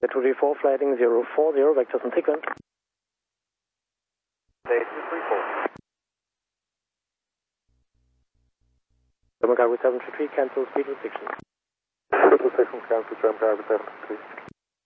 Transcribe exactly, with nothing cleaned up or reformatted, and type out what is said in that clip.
two three four, flighting zero four zero, vectors and sequence. two three four. German Cargo seven three three, cancel speed restriction. Speed restriction, cancel German Cargo seven three three.